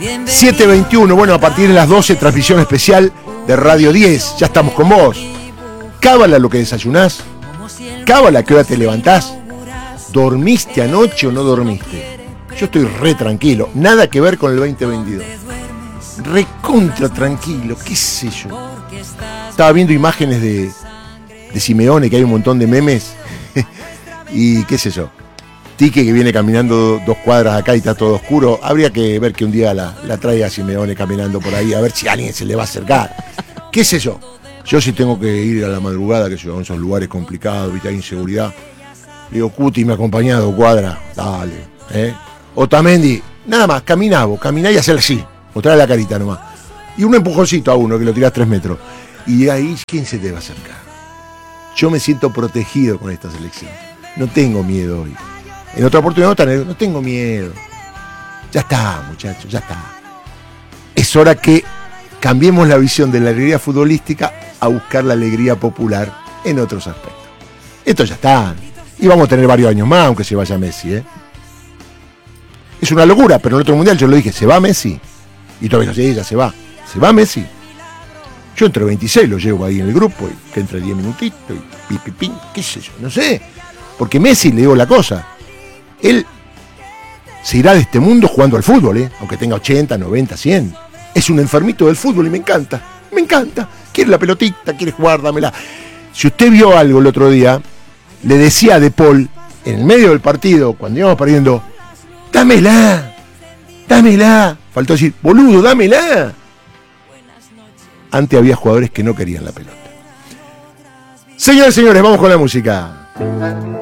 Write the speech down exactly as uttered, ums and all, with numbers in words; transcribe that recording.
siete veintiuno, bueno, a partir de las doce, transmisión especial de Radio diez. Ya estamos con vos. Cábala lo que desayunás. Cábala qué hora te levantás. ¿Dormiste anoche o no dormiste? Yo estoy re tranquilo. Nada que ver con el veinte veintidós. Recontra tranquilo, qué sé yo. Estaba viendo imágenes de, de Simeone, que hay un montón de memes. Y qué sé yo. Tique que viene caminando dos cuadras acá y está todo oscuro. Habría que ver que un día la, la traiga Simeone caminando por ahí, a ver si alguien se le va a acercar. ¿Qué sé yo? Yo sí tengo que ir a la madrugada, que yo en esos lugares complicados, ¿viste? Hay inseguridad. Digo, Cuti me ha acompañado, cuadra, dale. ¿eh? Otamendi, nada más, caminá vos, caminá y hacer así. Mostrar la carita nomás. Y un empujoncito a uno, que lo tirás tres metros. Y de ahí, ¿quién se te va a acercar? Yo me siento protegido con esta selección. No tengo miedo hoy. En otra oportunidad no, no tengo miedo. Ya está, muchachos, ya está. Es hora que cambiemos la visión de la alegría futbolística a buscar la alegría popular en otros aspectos. Esto ya está. Y vamos a tener varios años más, aunque se vaya Messi, ¿eh? Es una locura, pero en el otro mundial yo lo dije, se va Messi. Y todavía no sé, ya se va. Se va Messi. Yo entre veintiséis lo llevo ahí en el grupo, y que entre diez minutitos, y pi, pi, pi, qué sé yo, no sé. Porque Messi, le digo la cosa, él se irá de este mundo jugando al fútbol, ¿eh? Aunque tenga ochenta, noventa, cien. Es un enfermito del fútbol y me encanta, me encanta. Quiere la pelotita, quiere jugar, dámela. Si usted vio algo el otro día, le decía a De Paul, en el medio del partido, cuando íbamos perdiendo, dámela, dámela. Faltó decir, boludo, dámela. Antes había jugadores que no querían la pelota. Señores y señores, vamos con la música.